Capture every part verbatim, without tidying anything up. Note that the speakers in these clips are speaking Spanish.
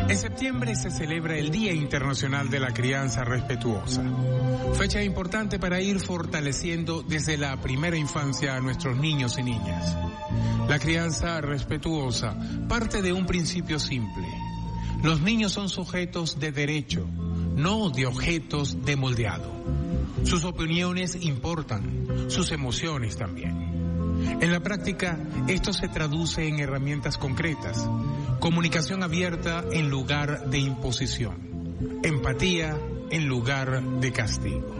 En septiembre se celebra el Día Internacional de la Crianza Respetuosa, fecha importante para ir fortaleciendo desde la primera infancia a nuestros niños y niñas. La crianza respetuosa parte de un principio simple. Los niños son sujetos de derecho, no de objetos de moldeado. Sus opiniones importan, sus emociones también. En la práctica, esto se traduce en herramientas concretas: comunicación abierta en lugar de imposición, empatía en lugar de castigo.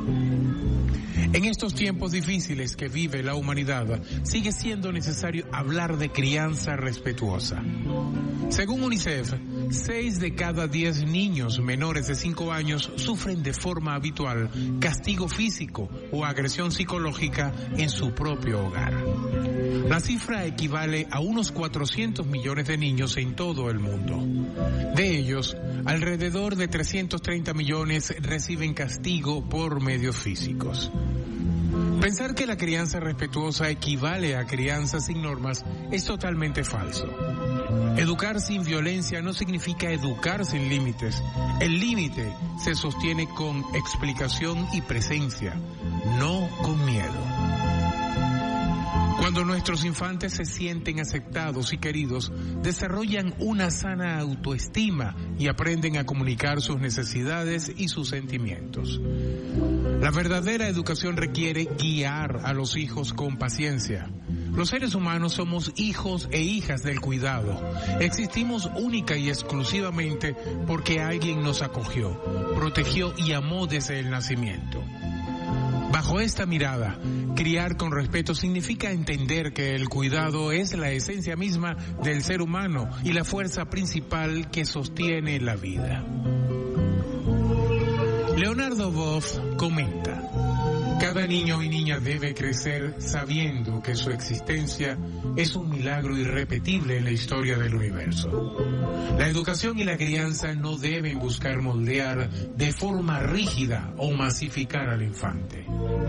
En estos tiempos difíciles que vive la humanidad, sigue siendo necesario hablar de crianza respetuosa. Según UNICEF, seis de cada diez niños menores de cinco años sufren de forma habitual castigo físico o agresión psicológica en su propio hogar. La cifra equivale a unos cuatrocientos millones de niños en todo el mundo. De ellos, alrededor de trescientos treinta millones reciben castigo por medios físicos. Pensar que la crianza respetuosa equivale a crianza sin normas es totalmente falso. Educar sin violencia no significa educar sin límites. El límite se sostiene con explicación y presencia, no con miedo. Cuando nuestros infantes se sienten aceptados y queridos, desarrollan una sana autoestima y aprenden a comunicar sus necesidades y sus sentimientos. La verdadera educación requiere guiar a los hijos con paciencia. Los seres humanos somos hijos e hijas del cuidado. Existimos única y exclusivamente porque alguien nos acogió, protegió y amó desde el nacimiento. Bajo esta mirada, criar con respeto significa entender que el cuidado es la esencia misma del ser humano y la fuerza principal que sostiene la vida. Leonardo Boff comenta: cada niño y niña debe crecer sabiendo que su existencia es un milagro irrepetible en la historia del universo. La educación y la crianza no deben buscar moldear de forma rígida o masificar al infante,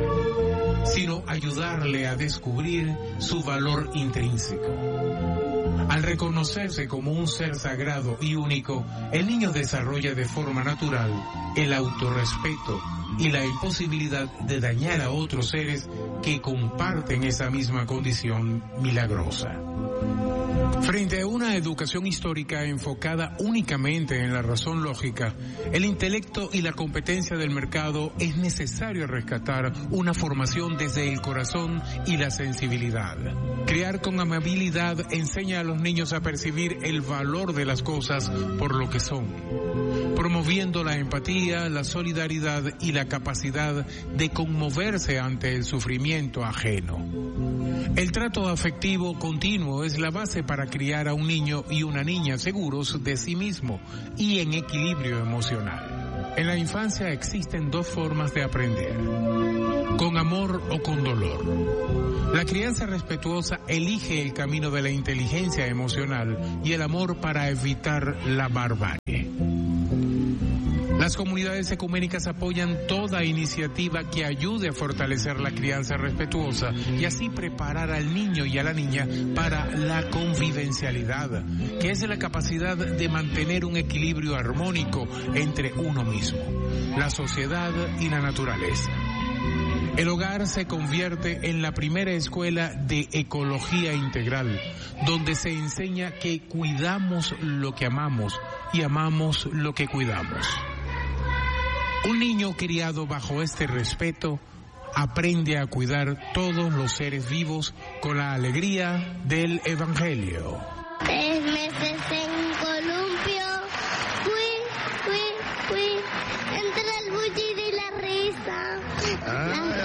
sino ayudarle a descubrir su valor intrínseco. Al reconocerse como un ser sagrado y único, el niño desarrolla de forma natural el autorrespeto y la imposibilidad de dañar a otros seres que comparten esa misma condición milagrosa. Frente a una educación histórica enfocada únicamente en la razón lógica, el intelecto y la competencia del mercado, es necesario rescatar una formación desde el corazón y la sensibilidad. Criar con amabilidad enseña a los niños a percibir el valor de las cosas por lo que son, promoviendo la empatía, la solidaridad y la capacidad de conmoverse ante el sufrimiento ajeno. El trato afectivo continuo es la base para criar a un niño y una niña seguros de sí mismo y en equilibrio emocional. En la infancia existen dos formas de aprender: con amor o con dolor. La crianza respetuosa elige el camino de la inteligencia emocional y el amor para evitar la barbarie. Las comunidades ecuménicas apoyan toda iniciativa que ayude a fortalecer la crianza respetuosa y así preparar al niño y a la niña para la convivencialidad, que es la capacidad de mantener un equilibrio armónico entre uno mismo, la sociedad y la naturaleza. El hogar se convierte en la primera escuela de ecología integral, donde se enseña que cuidamos lo que amamos y amamos lo que cuidamos. Un niño criado bajo este respeto aprende a cuidar todos los seres vivos con la alegría del Evangelio. Tres meses en columpio, fui, fui, fui, entre el bullido y la risa. Ah,